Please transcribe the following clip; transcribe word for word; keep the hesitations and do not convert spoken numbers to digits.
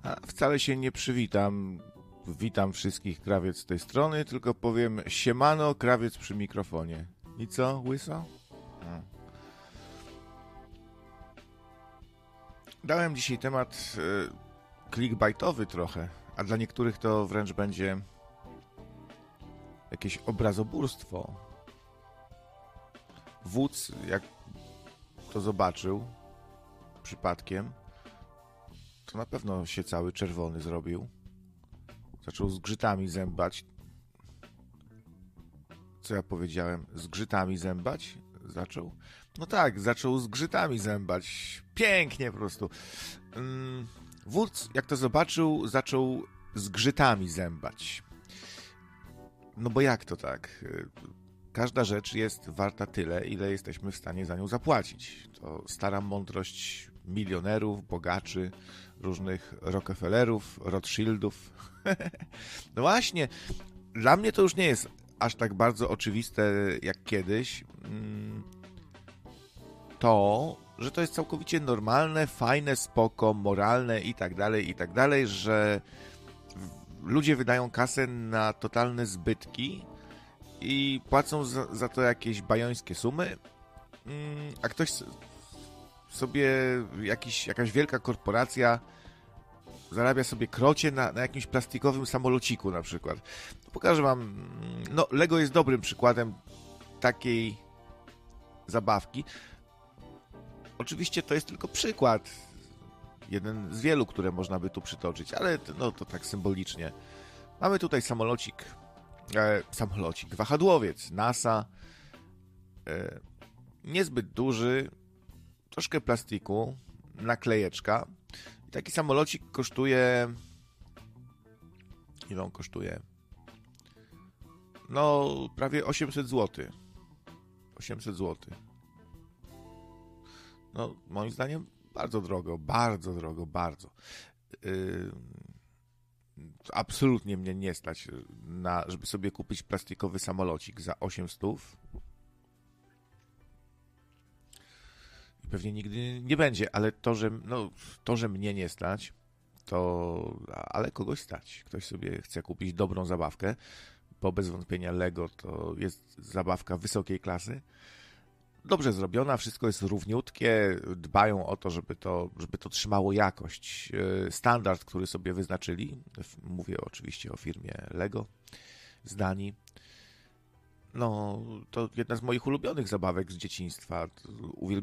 A wcale się nie przywitam. Witam wszystkich, Krawiec z tej strony, tylko powiem siemano, Krawiec przy mikrofonie. I co, łyso? A. Dałem dzisiaj temat y, clickbaitowy trochę, a dla niektórych to wręcz będzie jakieś obrazobórstwo. Wódz, jak to zobaczył przypadkiem, to na pewno się cały czerwony zrobił. Zaczął z grzytami zębać. Co ja powiedziałem? Z grzytami zębać? Zaczął? No tak, zaczął z grzytami zębać. Pięknie po prostu. Wódz, jak to zobaczył, zaczął z grzytami zębać. No bo jak to tak? Każda rzecz jest warta tyle, ile jesteśmy w stanie za nią zapłacić. To stara mądrość milionerów, bogaczy, różnych Rockefellerów, Rothschildów. No właśnie, dla mnie to już nie jest aż tak bardzo oczywiste jak kiedyś. To, że to jest całkowicie normalne, fajne, spoko, moralne i tak dalej, i tak dalej, że ludzie wydają kasę na totalne zbytki i płacą za, za to jakieś bajońskie sumy, a ktoś sobie, jakiś, jakaś wielka korporacja zarabia sobie krocie na, na jakimś plastikowym samolociku na przykład. Pokażę wam, no Lego jest dobrym przykładem takiej zabawki. Oczywiście to jest tylko przykład, jeden z wielu, które można by tu przytoczyć, ale no to tak symbolicznie. Mamy tutaj samolocik, e, samolocik, wahadłowiec NASA, e, niezbyt duży, troszkę plastiku, naklejeczka. I taki samolocik kosztuje, ile on kosztuje? No, prawie osiemset złotych. osiemset złotych. No, moim zdaniem bardzo drogo, bardzo drogo, bardzo. Yy, absolutnie mnie nie stać na, żeby sobie kupić plastikowy samolocik za osiemset. I pewnie nigdy nie będzie, ale to, że, no, to, że mnie nie stać, to, ale kogoś stać. Ktoś sobie chce kupić dobrą zabawkę, bo bez wątpienia Lego to jest zabawka wysokiej klasy. Dobrze zrobiona, wszystko jest równiutkie, dbają o to, żeby to, żeby to trzymało jakość. Standard, który sobie wyznaczyli, mówię oczywiście o firmie Lego z Danii, no to jedna z moich ulubionych zabawek z dzieciństwa. Uwielbiam